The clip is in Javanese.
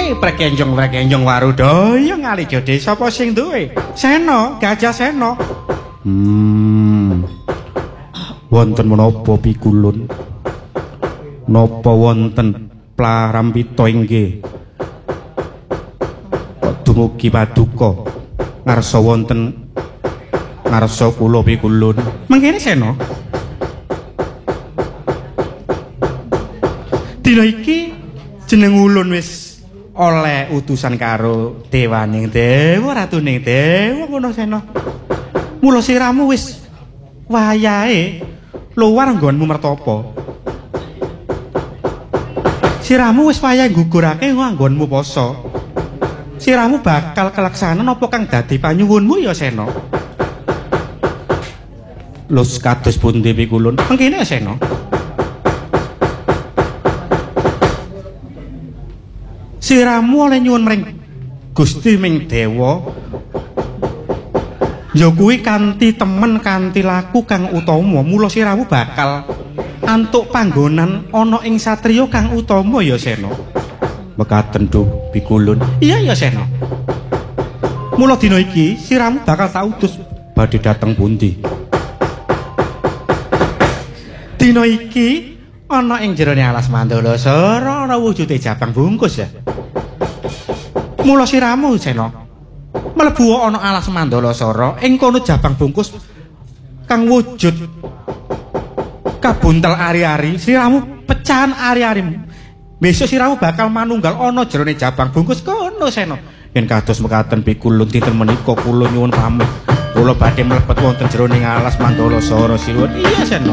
Prekenjong warudaya ngalijode sapa sing duwe? Sena, Gajah Sena. Wonten menapa pikulun? Napa wonten Prambita inggih? Dumugi paduka ngarsa wonten ngarsa kula pikulun. Mengkene Sena. Dina iki jeneng ulun wis oleh utusan karo dewaning dewa ratuning dewa ngono Sena. Mula siramu wis wayahe luar nggonmu mertapa. Siramu wis wayahe gugurake nganggonmu poso. Siramu bakal kelaksanan apa kang dadi panyuwunmu ya Sena? Los kados pundi pikulun? Mengkene Sena. Siramu oleh nyuwun mring Gusti Ming Dewa ya kuwi kanthi temen kanthi laku kang utama. Mula siramu bakal antuk panggonan ana ing satriya kang utama ya Sena. Mekaten Duh pikulun. Iya ya Sena. Mula dina iki siramu bakal tak utus badhe dateng pundi? Dina iki ana ing jerone alas Mandalasara ana wujude jabang bungkus ya. Mula siramu Sena mlebu ana alas Mandalasara ing kono jabang bungkus kang wujud kabuntel ari-ari. Siramu pecahan ari-ari. Besok siramu bakal manunggal ana jerone jabang bungkus kono Sena. Yen kados mekaten pikulun dinten menika kula nyuwun pamit. Kula badhe mlebet wonten jroning alas Mandalasara sinuwun. Iya Sena.